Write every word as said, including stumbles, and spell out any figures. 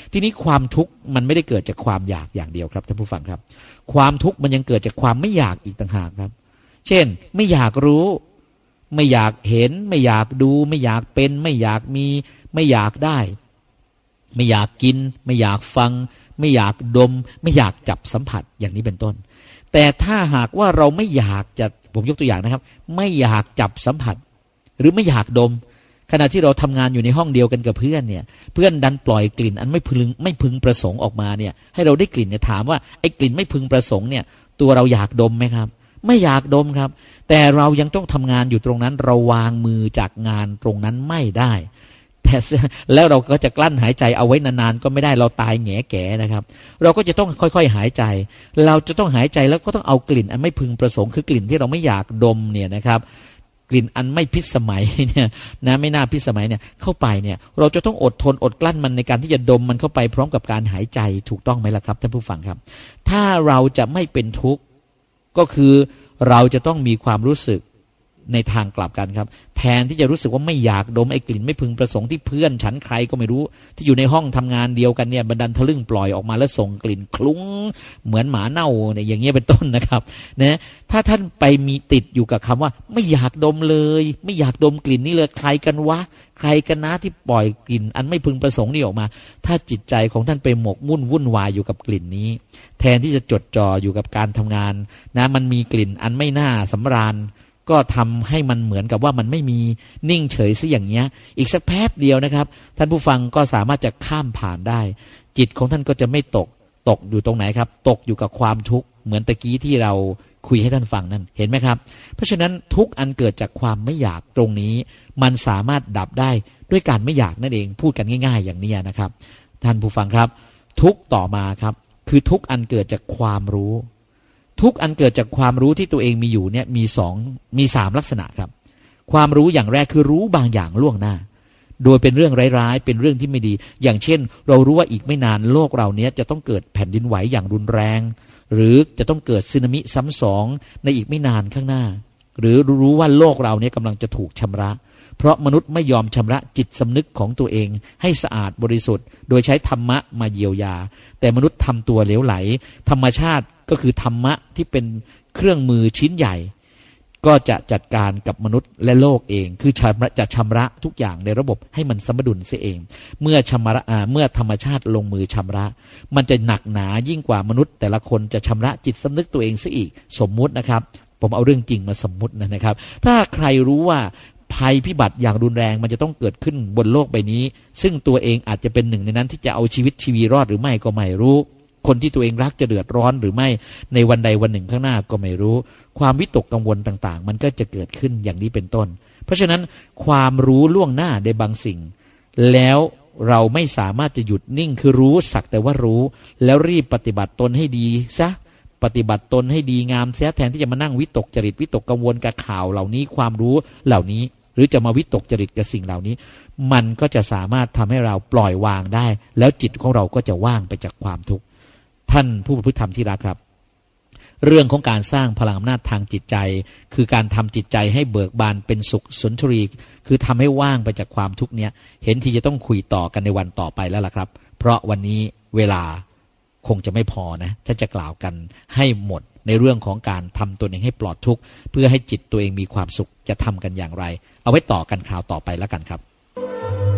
ทีนี้ความทุกข์มันไม่ได้เกิดจากความอยากอย่างเดียวครับท่านผู้ฟังครับความทุกข์มันยังเกิดจากความไม่อยากอีกต่างหากครับเช่นไม่อยากรู้ไม่อยากเห็นไม่อยากดูไม่อยากเป็นไม่อยากมีไม่อยากได้ไม่อยากกินไม่อยากฟังไม่อยากดมไม่อยากจับสัมผัสอย่างนี้เป็นต้นแต่ถ้าหากว่าเราไม่อยากจะผมยกตัวอย่างนะครับไม่อยากจับสัมผัสหรือไม่อยากดมขณะที่เราทำงานอยู่ในห้องเดียวกันกับเพื่อนเนี่ยเพื่อนดันปล่อยกลิ่นอันไม่พึงไม่พึงประสงค์ออกมาเนี่ยให้เราได้กลิ่นเนี่ยถามว่าไอ้กลิ่นไม่พึงประสงค์เนี่ยตัวเราอยากดมไหมครับไม่อยากดมครับแต่เรายังต้องทำงานอยู่ตรงนั้นเราวางมือจากงานตรงนั้นไม่ได้แต่แล้วเราก็จะกลั้นหายใจเอาไว้นานๆก็ไม่ได้เราตายแง่แก่นะครับเราก็จะต้องค่อยๆหายใจเราจะต้องหายใจแล้วก็ต้องเอากลิ่นอันไม่พึงประสงค์คือกลิ่นที่เราไม่อยากดมเนี่ยนะครับกลิ่นอันไม่พิสมัยเนี่ยนะไม่น่าพิสมัยเนี่ยเข้าไปเนี่ยเราจะต้องอดทนอดกลั้นมันในการที่จะดมมันเข้าไปพร้อมกับการหายใจถูกต้องไหมล่ะครับท่านผู้ฟังครับถ้าเราจะไม่เป็นทุกข์ก็คือเราจะต้องมีความรู้สึกในทางกลับกันครับแทนที่จะรู้สึกว่าไม่อยากดมไอ้กลิ่นไม่พึงประสงค์ที่เพื่อนฉันใครก็ไม่รู้ที่อยู่ในห้องทำงานเดียวกันเนี่ยบันดันทะลึ่งปล่อยออกมาแล้วส่งกลิ่นคลุ้งเหมือนหมาเน่าเนี่ยอย่างเงี้ยเป็นต้นนะครับนะถ้าท่านไปมีติดอยู่กับคำว่าไม่อยากดมเลยไม่อยากดมกลิ่นนี่เลยใครกันวะใครกันนะที่ปล่อยกลิ่นอันไม่พึงประสงค์นี่ออกมาถ้าจิตใจของท่านไปหมกมุ่นวุ่นวายอยู่กับกลิ่นนี้แทนที่จะจดจ่ออยู่กับการทำงานนะมันมีกลิ่นอันไม่น่าสำราญก็ทำให้มันเหมือนกับว่ามันไม่มีนิ่งเฉยซะอย่างเงี้ยอีกสักแป๊บเดียวนะครับท่านผู้ฟังก็สามารถจะข้ามผ่านได้จิตของท่านก็จะไม่ตกตกอยู่ตรงไหนครับตกอยู่กับความทุกข์เหมือนตะกี้ที่เราคุยให้ท่านฟังนั่นเห็นไหมครับเพราะฉะนั้นทุกอันเกิดจากความไม่อยากตรงนี้มันสามารถดับได้ด้วยการไม่อยากนั่นเองพูดกันง่ายๆอย่างนี้นะครับท่านผู้ฟังครับทุกต่อมาครับคือทุกอันเกิดจากความรู้ทุกอันเกิดจากความรู้ที่ตัวเองมีอยู่เนี่ยมีสองมีสามลักษณะครับความรู้อย่างแรกคือรู้บางอย่างล่วงหน้าโดยเป็นเรื่องร้ายๆเป็นเรื่องที่ไม่ดีอย่างเช่นเรารู้ว่าอีกไม่นานโลกเราเนี้ยจะต้องเกิดแผ่นดินไหวอย่างรุนแรงหรือจะต้องเกิดสึนามิซ้ำสองในอีกไม่นานข้างหน้าหรือรู้ว่าโลกเราเนี้ยกำลังจะถูกชำระเพราะมนุษย์ไม่ยอมชำระจิตสำนึกของตัวเองให้สะอาดบริสุทธิ์โดยใช้ธรรมะมาเยียวยาแต่มนุษย์ทำตัวเหลวไหลธรรมชาติก็คือธรรมะที่เป็นเครื่องมือชิ้นใหญ่ก็จะจัดการกับมนุษย์และโลกเองคือจะชำระทุกอย่างในระบบให้มันสมดุลเสียเองเมื่อชำระเมื่อธรรมชาติลงมือชำระมันจะหนักหนายิ่งกว่ามนุษย์แต่ละคนจะชำระจิตสำนึกตัวเองเสียอีกสมมุตินะครับผมเอาเรื่องจริงมาสมมุตินะครับถ้าใครรู้ว่าภัยพิบัติอย่างรุนแรงมันจะต้องเกิดขึ้นบนโลกใบนี้ซึ่งตัวเองอาจจะเป็นหนึ่งในนั้นที่จะเอาชีวิตชีวีรอดหรือไม่ก็ไม่รู้คนที่ตัวเองรักจะเดือดร้อนหรือไม่ในวันใดวันหนึ่งข้างหน้าก็ไม่รู้ความวิตกกังวลต่างๆมันก็จะเกิดขึ้นอย่างนี้เป็นต้นเพราะฉะนั้นความรู้ล่วงหน้าในบางสิ่งแล้วเราไม่สามารถจะหยุดนิ่งคือรู้สักแต่ว่ารู้แล้วรีบปฏิบัติตนให้ดีซะปฏิบัติตนให้ดีงามเสียแทนที่จะมานั่งวิตกจริตวิตกกังวลกับข่าวเหล่านี้ความรู้เหล่านี้หรือจะมาวิตกจริตกับสิ่งเหล่านี้มันก็จะสามารถทำให้เราปล่อยวางได้แล้วจิตของเราก็จะว่างไปจากความทุกข์ท่านผู้ประพฤติธรรมที่รักครับเรื่องของการสร้างพลังอำนาจทางจิตใจคือการทำจิตใจให้เบิกบานเป็นสุขสุนทรีคือทำให้ว่างไปจากความทุกข์เนี้ยเห็นที่จะต้องคุยต่อกันในวันต่อไปแล้วล่ะครับเพราะวันนี้เวลาคงจะไม่พอนะถ้าจะกล่าวกันให้หมดในเรื่องของการทำตัวเองให้ปลอดทุกข์เพื่อให้จิตตัวเองมีความสุขจะทำกันอย่างไรเอาไว้ต่อกันคราวต่อไปแล้วกันครับ